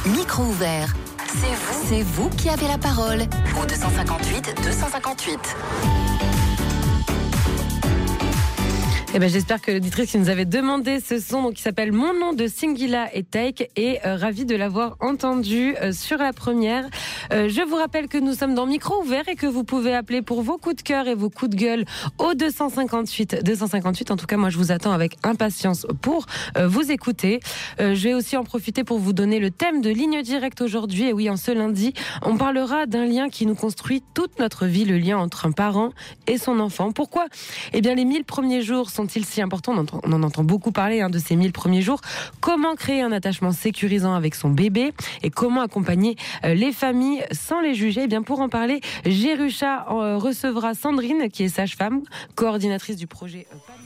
Micro ouvert. C'est vous qui avez la parole. Au 258 258. J'espère que l'auditrice qui nous avait demandé ce son, donc qui s'appelle Mon nom de Singila et Take, est ravie de l'avoir entendu sur la première. Je vous rappelle que nous sommes dans Micro ouvert et que vous pouvez appeler pour vos coups de cœur et vos coups de gueule au 258 258. En tout cas, moi, je vous attends avec impatience pour vous écouter. Je vais aussi en profiter pour vous donner le thème de Ligne Directe aujourd'hui. Et oui, en ce lundi, on parlera d'un lien qui nous construit toute notre vie, le lien entre un parent et son enfant. Pourquoi ? Les 1000 premiers jours sont-ils si importants ? On en entend beaucoup parler de ces 1000 premiers jours. Comment créer un attachement sécurisant avec son bébé et comment accompagner les familles sans les juger ? Pour en parler, Jerusha recevra Sandrine, qui est sage-femme, coordinatrice du projet